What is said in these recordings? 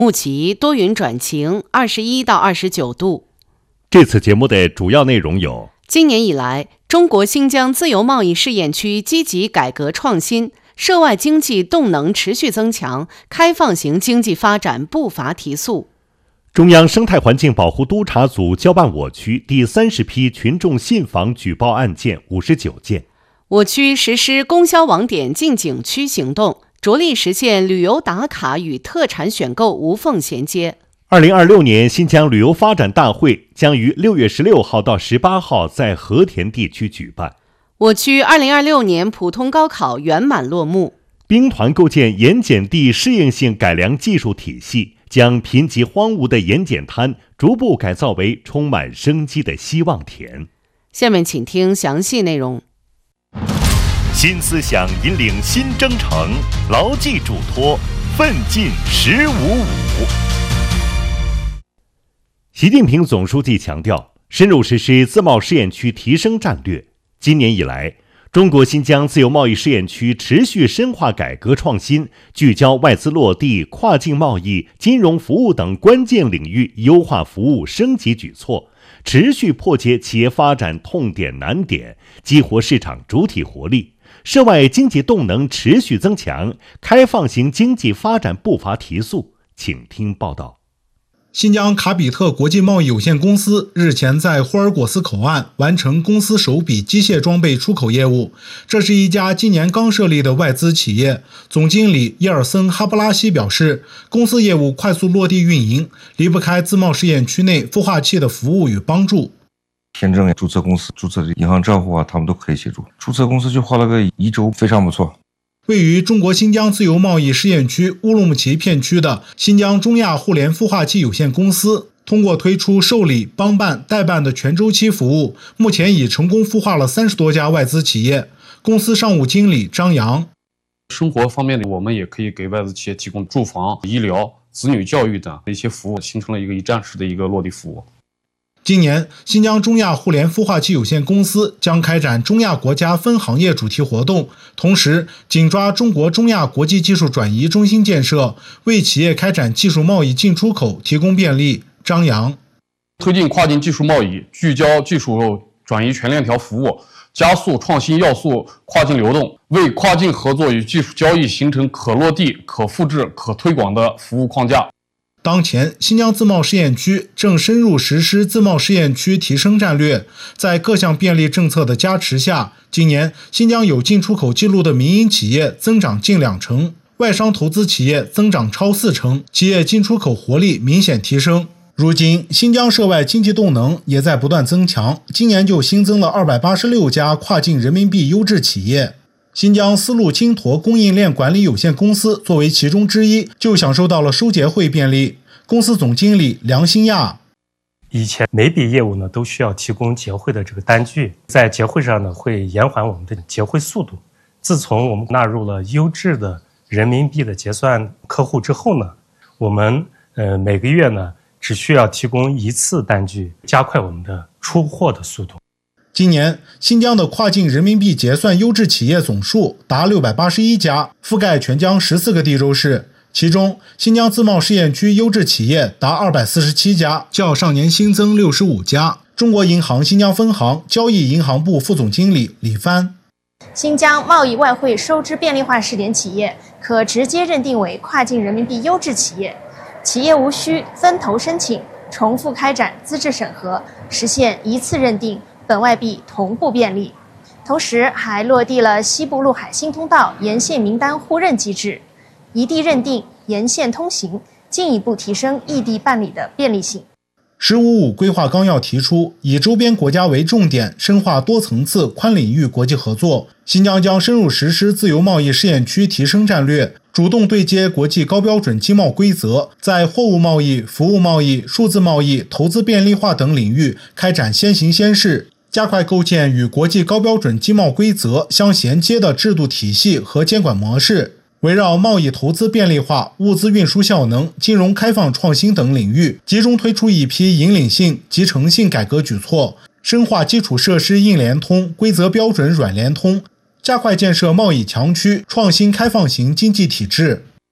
木齐多云转晴，21到29度。 这次节目的主要内容有： 今年以来，中国新疆自由贸易试验区积极改革创新，涉外经济动能持续增强，开放型经济发展步伐提速。 中央生态环境保护督察组交办我区第30批群众信访举报案件59件。 我区实施供销网点进景区行动，着力实现旅游打卡与特产选购无缝衔接。 2026年新疆旅游发展大会将于6月16号到18号在和田地区举办。 我区2026年普通高考圆满落幕。 兵团构建盐碱地适应性改良技术体系，将贫瘠荒芜的盐碱滩逐步改造为充满生机的希望田。 下面请听详细内容。 新思想引领新征程，牢记嘱托，奋进1055。习近平总书记强调，深入实施自贸试验区提升战略。今年以来，中国新疆自由贸易试验区持续深化改革创新，聚焦外资落地、跨境贸易、金融服务等关键领域优化服务升级举措，持续破解企业发展痛点难点，激活市场主体活力，涉外经济动能持续增强，开放型经济发展步伐提速。请听报道。 新疆卡比特国际贸易有限公司日前在霍尔果斯口岸完成公司首笔机械装备出口业务。这是一家今年刚设立的外资企业。总经理叶尔森·哈布拉西表示，公司业务快速落地运营，离不开自贸试验区内孵化器的服务与帮助。 签证、注册公司、注册银行账户他们都可以协助。注册公司就花了个1周，非常不错。 位于中国新疆自由贸易试验区乌鲁木齐片区的新疆中亚互联孵化器有限公司，通过推出受理、帮办、代办的全周期服务，目前已成功孵化了30多家外资企业。公司商务经理张扬： 生活方面的，我们也可以给外资企业提供住房、医疗、子女教育等一些服务，形成了一个一站式的一个落地服务。 今年，新疆中亚互联孵化器有限公司将开展中亚国家分行业主题活动，同时紧抓中国中亚国际技术转移中心建设，为企业开展技术贸易进出口提供便利。张扬： 推进跨境技术贸易，聚焦技术转移全链条服务，加速创新要素跨境流动，为跨境合作与技术交易形成可落地、可复制、可推广的服务框架。 当前，新疆自贸试验区正深入实施自贸试验区提升战略，在各项便利政策的加持下，今年新疆有进出口记录的民营企业增长近2成，外商投资企业增长超4成，企业进出口活力明显提升。如今，新疆涉外经济动能也在不断增强，今年就新增了286家跨境人民币优质企业。新疆丝路轻坨供应链管理有限公司作为其中之一，就享受到了收结汇便利。公司总经理梁新亚： 以前每笔业务呢都需要提供结汇的这个单据，在结汇上呢会延缓我们的结汇速度。自从我们纳入了优质的人民币的结算客户之后呢，我们每个月呢只需要提供1次单据，加快我们的出货的速度。 今年，新疆的跨境人民币结算优质企业总数达681家，覆盖全疆14个地州市。其中，新疆自贸试验区优质企业达247家，较上年新增65家。中国银行新疆分行交易银行部副总经理李帆： 新疆贸易外汇收支便利化试点企业可直接认定为跨境人民币优质企业，企业无需分头申请，重复开展资质审核，实现一次认定，本外币同步便利。同时还落地了西部陆海新通道沿线名单互认机制，一地认定，沿线通行，进一步提升异地办理的便利性。 “15+5”规划纲要提出，以周边国家为重点，深化多层次、宽领域国际合作。新疆将深入实施自由贸易试验区提升战略，主动对接国际高标准经贸规则，在货物贸易、服务贸易、数字贸易、投资便利化等领域开展先行先试，加快构建与国际高标准经贸规则相衔接的制度体系和监管模式。围绕贸易投资便利化、物资运输效能、金融开放创新等领域，集中推出一批引领性、集成性改革举措，深化基础设施硬联通、规则标准软联通，加快建设贸易强区、创新开放型经济体制。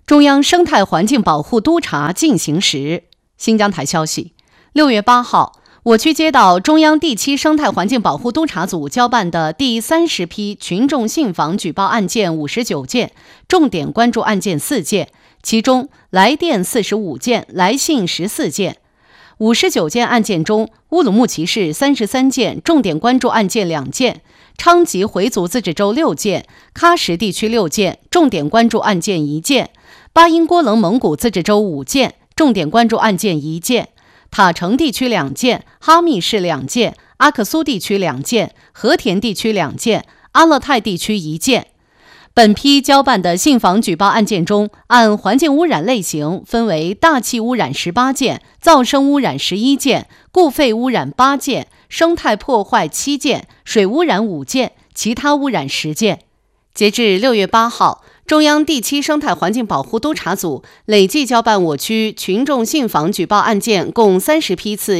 中央生态环境保护督查进行时。新疆台消息，6月8号，我区接到中央第7生态环境保护督查组交办的第30批群众信访举报案件59件，重点关注案件4件，其中来电45件，来信14件。59件案件中，乌鲁木齐市33件，重点关注案件2件；昌吉回族自治州6件，喀什地区6件，重点关注案件1件；巴音郭楞蒙古自治州5件，重点关注案件1件；塔城地区2件，哈密市2件，阿克苏地区2件，和田地区2件，阿勒泰地区1件。本批交办的信访举报案件中，按环境污染类型分为大气污染18件，噪声污染11件，固废污染8件，生态破坏7件，水污染5件，其他污染10件。截至6月8号，中央第7生态环境保护督查组累计交办我区群众信访举报案件共30批次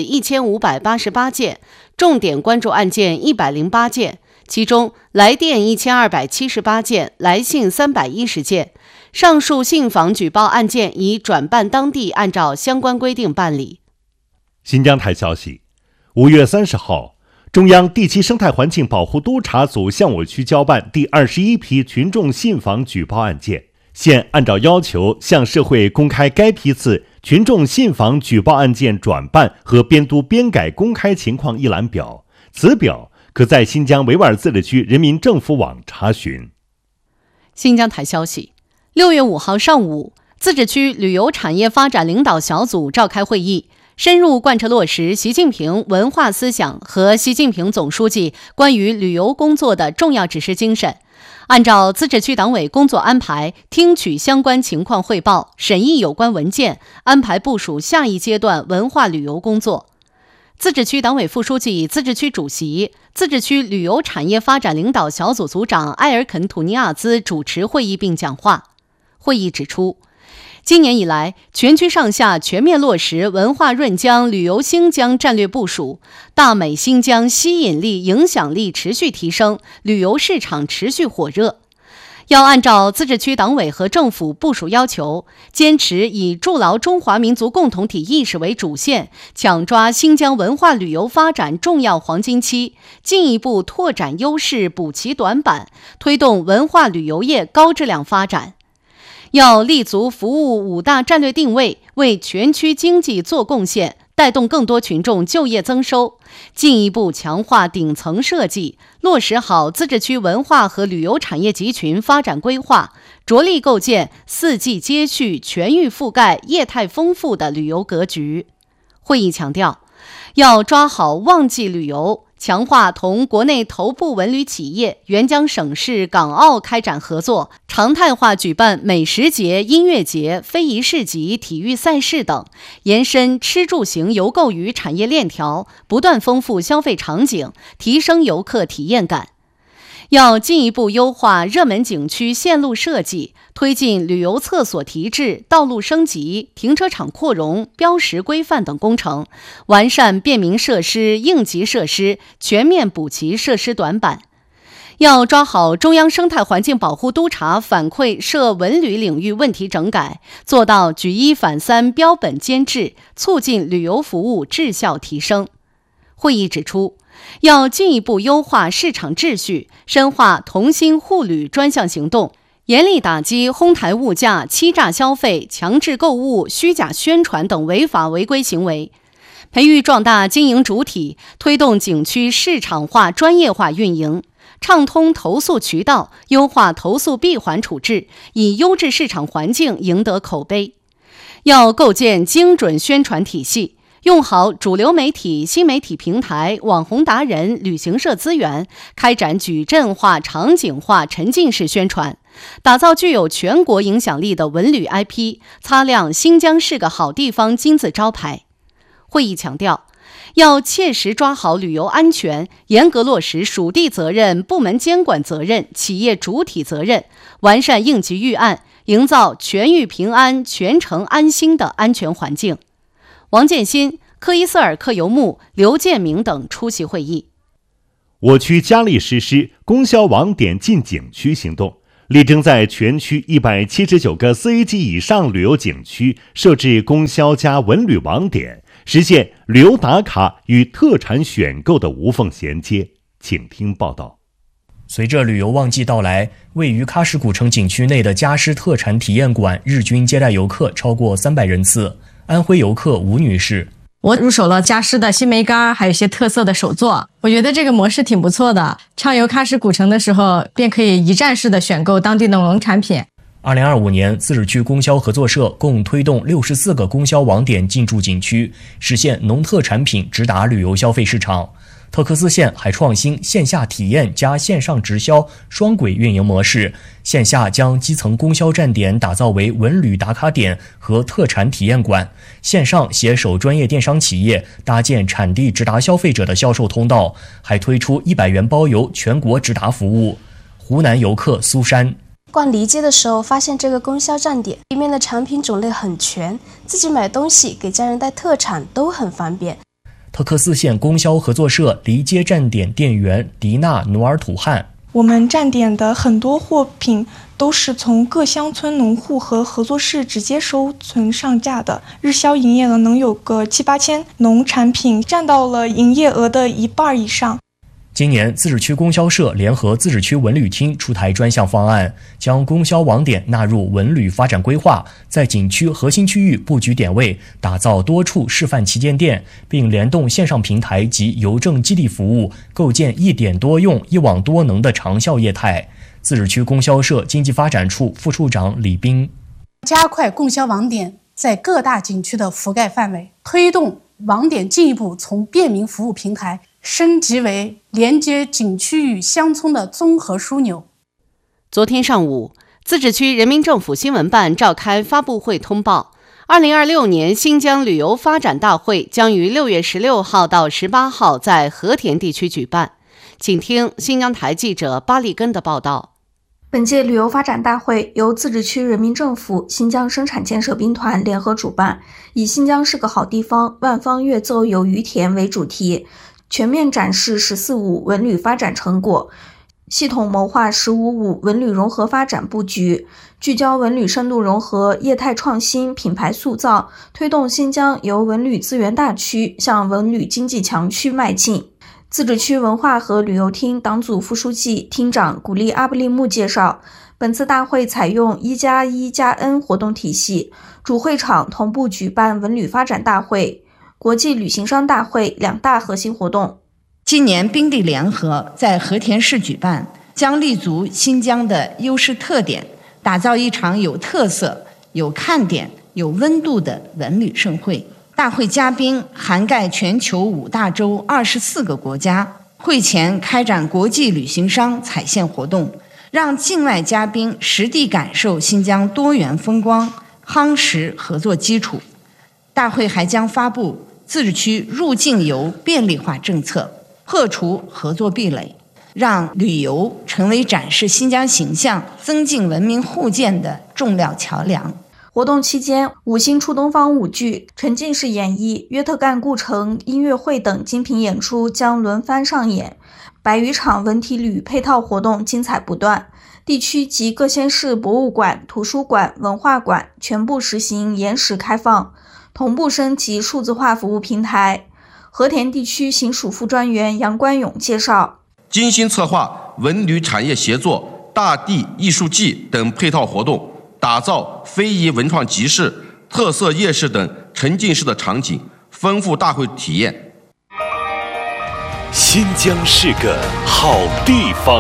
1588件，重点关注案件108件。其中来电1278件，来信310件。上述信访举报案件已转办当地按照相关规定办理。 新疆台消息，5月30号，中央第7生态环境保护督查组向我区交办第21批群众信访举报案件，现按照要求向社会公开该批次群众信访举报案件转办和编读编改公开情况一览表，此表可在新疆维吾尔自治区人民政府网查询。 新疆台消息，6月5号上午，自治区旅游产业发展领导小组召开会议，深入贯彻落实习近平文化思想和习近平总书记关于旅游工作的重要指示精神，按照自治区党委工作安排，听取相关情况汇报，审议有关文件，安排部署下一阶段文化旅游工作。自治区党委副书记、自治区主席、自治区旅游产业发展领导小组组长埃尔肯·土尼亚兹主持会议并讲话。会议指出，今年以来，全区上下全面落实文化润疆、旅游兴疆战略部署，大美新疆吸引力、影响力持续提升，旅游市场持续火热。要按照自治区党委和政府部署要求，坚持以筑牢中华民族共同体意识为主线，抢抓新疆文化旅游发展重要黄金期，进一步拓展优势，补齐短板，推动文化旅游业高质量发展。要立足服务5大战略定位，为全区经济做贡献，带动更多群众就业增收，进一步强化顶层设计，落实好自治区文化和旅游产业集群发展规划，着力构建4季接续、全域覆盖、业态丰富的旅游格局。会议强调，要抓好旺季旅游，强化同国内头部文旅企业、援疆省市、港澳开展合作，常态化举办美食节、音乐节、非遗市集、体育赛事等，延伸吃住行游购娱产业链条，不断丰富消费场景，提升游客体验感。要进一步优化热门景区线路设计，推进旅游厕所提质、道路升级、停车场扩容、标识规范等工程，完善便民设施、应急设施，全面补齐设施短板。要抓好中央生态环境保护督查反馈涉文旅领域问题整改，做到举一反三、标本兼治，促进旅游服务质效提升。会议指出，要进一步优化市场秩序，深化同心护旅专项行动，严厉打击哄抬物价、欺诈消费、强制购物、虚假宣传等违法违规行为，培育壮大经营主体，推动景区市场化、专业化运营，畅通投诉渠道，优化投诉闭环处置，以优质市场环境赢得口碑。要构建精准宣传体系，用好主流媒体、新媒体平台、网红达人、旅行社资源，开展矩阵化、场景化、沉浸式宣传，打造具有全国影响力的文旅 IP， 擦亮新疆是个好地方金字招牌。会议强调，要切实抓好旅游安全，严格落实属地责任、部门监管责任、企业主体责任，完善应急预案，营造全域平安、全程安心的安全环境。王建新、科伊瑟尔克尤木、刘建明等出席会议。 我区加力实施供销网点进景区行动， 力争在全区179个4A 级以上旅游景区设置供销加文旅网点，实现旅游打卡与特产选购的无缝衔接。请听报道。 随着旅游旺季到来，位于喀什古城景区内的佳狮特产体验馆日均接待游客超过300人次。安徽游客吴女士： 我入手了佳狮的新梅干，还有一些特色的手作，我觉得这个模式挺不错的。畅游喀什古城的时候，便可以一站式的选购当地的农产品。 2025年，自治区供销合作社共推动64个供销网点进驻景区，实现农特产品直达旅游消费市场。特克斯县还创新线下体验加线上直销双轨运营模式，线下将基层供销站点打造为文旅打卡点和特产体验馆，线上携手专业电商企业搭建产地直达消费者的销售通道，还推出100元包邮全国直达服务。湖南游客苏珊： 逛梨街的时候，发现这个供销站点里面的产品种类很全，自己买东西给家人带特产都很方便。 特克斯县供销合作社梨街站点店员迪娜努尔土汉： 我们站点的很多货品都是从各乡村农户和合作社直接收存上架的，日销营业额能有个7、8千，农产品占到了营业额的1半以上。 今年自治区供销社联合自治区文旅厅出台专项方案，将供销网点纳入文旅发展规划，在景区核心区域布局点位，打造多处示范旗舰店，并联动线上平台及邮政基地服务，构建一点多用、一网多能的长效业态。自治区供销社经济发展处副处长李斌： 加快供销网点在各大景区的覆盖范围，推动网点进一步从便民服务平台升级为连接景区与乡村的综合枢纽。 昨天上午，自治区人民政府新闻办召开发布会通报，2026年新疆旅游发展大会将于6月16号到18号在和田地区举办。请听新疆台记者巴利根的报道。 本届旅游发展大会由自治区人民政府、新疆生产建设兵团联合主办，以新疆是个好地方，万方乐奏有于田为主题，全面展示“14·5”文旅发展成果，系统谋划“15·5”文旅融合发展布局，聚焦文旅深度融合、业态创新、品牌塑造，推动新疆由文旅资源大区向文旅经济强区迈进。自治区文化和旅游厅党组副书记、厅长古力阿布利木介绍，本次大会采用1+1+N 活动体系，主会场同步举办文旅发展大会、国际旅行商大会2大核心活动。 今年冰地联合在和田市举办，将立足新疆的优势特点，打造一场有特色、有看点、有温度的文旅盛会。大会嘉宾涵盖全球5大洲24个国家，会前开展国际旅行商踩线活动，让境外嘉宾实地感受新疆多元风光，夯实合作基础。大会还将发布自治区入境游便利化政策，破除合作壁垒，让旅游成为展示新疆形象、增进文明互鉴的重要桥梁。 活动期间，5星出东方舞剧、沉浸式演绎、约特干故城音乐会等精品演出将轮番上演，百余场文体旅配套活动精彩不断。地区及各县市博物馆、图书馆、文化馆全部实行延时开放，同步升级数字化服务平台。和田地区行署副专员杨冠勇介绍， 精心策划文旅产业协作、大地艺术季等配套活动，打造非遗文创集市、特色夜市等沉浸式的场景，丰富大会体验。 新疆是个好地方。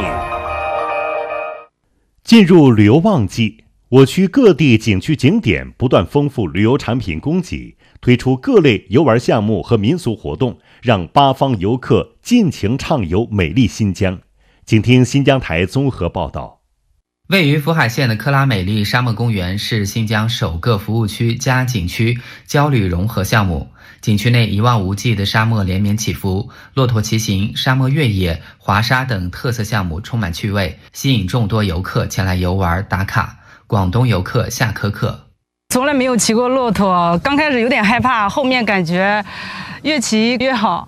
进入旅游旺季，我区各地景区景点不断丰富旅游产品供给，推出各类游玩项目和民俗活动，让八方游客尽情畅游美丽新疆。请听新疆台综合报道。 位于福海县的克拉美丽沙漠公园是新疆首个服务区加景区郊旅融合项目。景区内一望无际的沙漠连绵起伏，骆驼骑行、沙漠越野、滑沙等特色项目充满趣味，吸引众多游客前来游玩打卡。广东游客夏可可： 从来没有骑过骆驼，刚开始有点害怕，后面感觉越骑越好。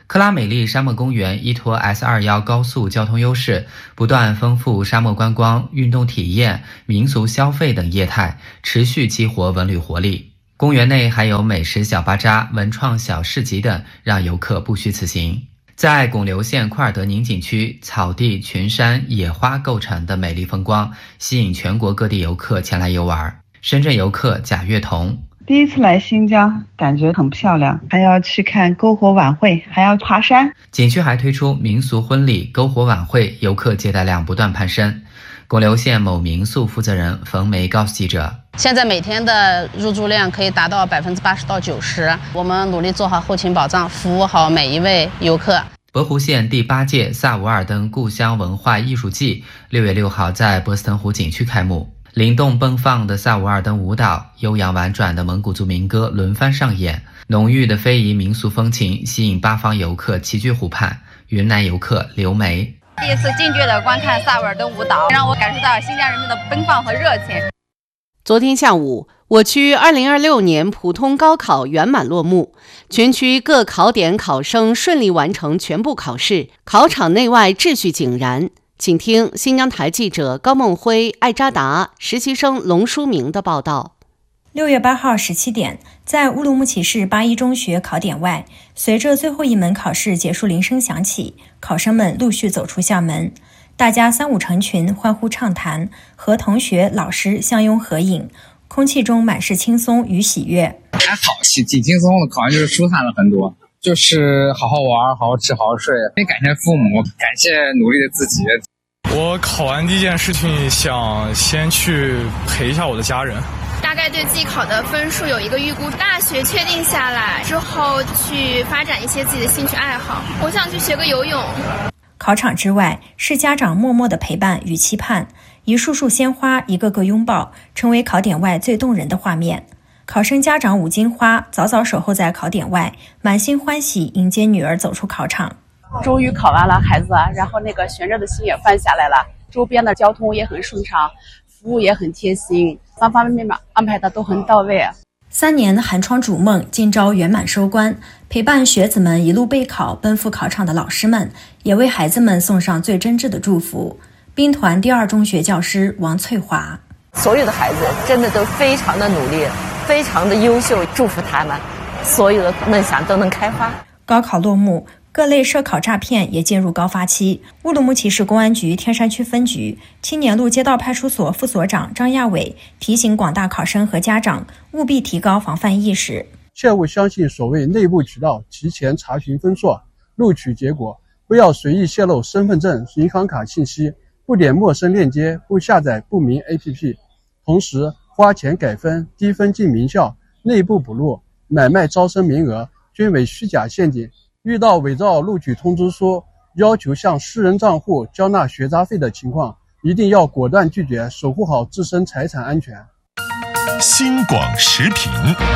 克拉美丽沙漠公园依托 S21 高速交通优势，不断丰富沙漠观光、运动体验、民俗消费等业态，持续激活文旅活力。公园内还有美食小巴扎、文创小市集等，让游客不虚此行。在巩留县库尔德宁景区，草地、群山、野花构成的美丽风光，吸引全国各地游客前来游玩。深圳游客贾跃彤： 第一次来新疆，感觉很漂亮，还要去看篝火晚会，还要爬山。 景区还推出民俗婚礼、篝火晚会，游客接待量不断攀升。巩留县某民宿负责人冯梅告诉记者： 现在每天的入住量可以达到80%到90%，我们努力做好后勤保障，服务好每一位游客。 博湖县第8届萨瓦尔登故乡文化艺术季6月6号在博斯腾湖景区开幕。灵动奔放的萨瓦尔登舞蹈、悠扬婉转的蒙古族民歌轮番上演，浓郁的非遗民俗风情吸引8方游客齐聚湖畔。云南游客刘梅： 第一次近距离的观看萨瓦尔登舞蹈，让我感受到新疆人民的奔放和热情。 昨天下午，我区2026年普通高考圆满落幕，全区各考点考生顺利完成全部考试，考场内外秩序井然。请听新疆台记者高梦辉、艾扎达、实习生龙书明的报道。 6月8号17点，在乌鲁木齐市81中学考点外，随着最后一门考试结束铃声响起，考生们陆续走出校门，大家三五成群，欢呼畅谈，和同学、老师相拥合影，空气中满是轻松与喜悦。 还好，挺轻松的，考完就是舒坦了很多。就是好好玩，好好吃，好好睡，得感谢父母，感谢努力的自己。 我考完第一件事情，想先去陪一下我的家人。 大概对自己考的分数有一个预估，大学确定下来之后，去发展一些自己的兴趣爱好。我想去学个游泳。 考场之外，是家长默默的陪伴与期盼，一束束鲜花，一个个拥抱，成为考点外最动人的画面。考生家长伍金花早早守候在考点外，满心欢喜迎接女儿走出考场。 终于考完了，孩子，然后那个悬着的心也放下来了，周边的交通也很顺畅，服务也很贴心，方方面面安排的都很到位。 3年寒窗逐梦，今朝圆满收官。陪伴学子们一路备考，奔赴考场的老师们，也为孩子们送上最真挚的祝福。兵团第2中学教师王翠华： 所有的孩子真的都非常的努力，非常的优秀，祝福他们所有的梦想都能开花。 高考落幕，各类涉考诈骗也进入高发期。乌鲁木齐市公安局天山区分局青年路街道派出所副所长张亚伟提醒广大考生和家长务必提高防范意识， 切勿相信所谓内部渠道提前查询分数、录取结果，不要随意泄露身份证、银行卡信息，不点陌生链接，不下载不明 APP。 同时，花钱改分、低分进名校、内部补录、买卖招生名额均为虚假陷阱。遇到伪造录取通知书、要求向私人账户交纳学杂费的情况，一定要果断拒绝，守护好自身财产安全。 新广时评，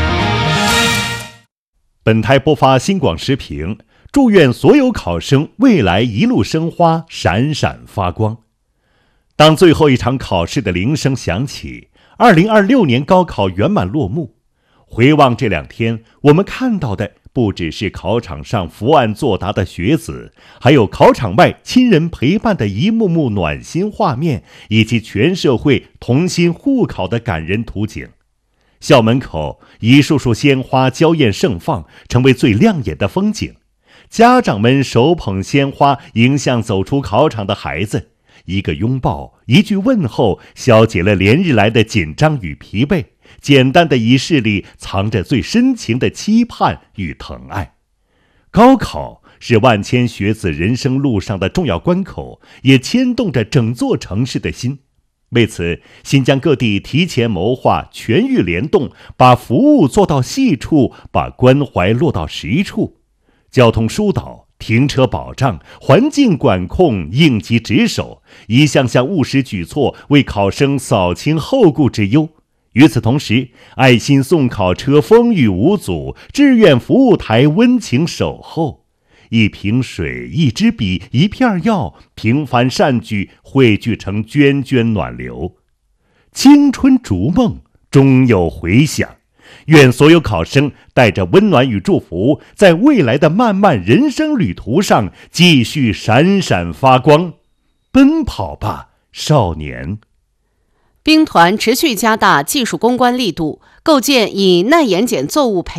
本台播发新广时评，祝愿所有考生未来一路生花，闪闪发光。当最后一场考试的铃声响起，2026年高考圆满落幕。回望这2天，我们看到的不只是考场上伏案作答的学子，还有考场外亲人陪伴的一幕幕暖心画面，以及全社会同心护考的感人图景。校门口一束束鲜花娇艳盛放，成为最亮眼的风景。家长们手捧鲜花迎向走出考场的孩子，一个拥抱，一句问候，消解了连日来的紧张与疲惫。简单的仪式里藏着最深情的期盼与疼爱。高考是万千学子人生路上的重要关口，也牵动着整座城市的心。为此，新疆各地提前谋划，全域联动，把服务做到细处，把关怀落到实处。交通疏导、停车保障、环境管控应急值守，一项项务实举措为考生扫清后顾之忧。与此同时，爱心送考车风雨无阻，志愿服务台温情守候。一瓶水、一支笔、一片药，平凡善举汇聚成涓涓暖流。青春逐梦，终有回响。 愿所有考生带着温暖与祝福，在未来的漫漫人生旅途上继续闪闪发光。奔跑吧，少年！ 兵团持续加大技术攻关力度，构建以耐盐碱作物培